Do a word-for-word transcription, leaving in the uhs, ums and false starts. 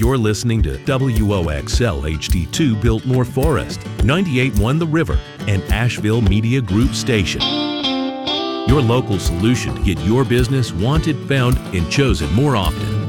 You're listening to W O X L H D two Biltmore Forest, ninety-eight point one The River, and Asheville Media Group station. Your local solution to get your business wanted, found, and chosen more often.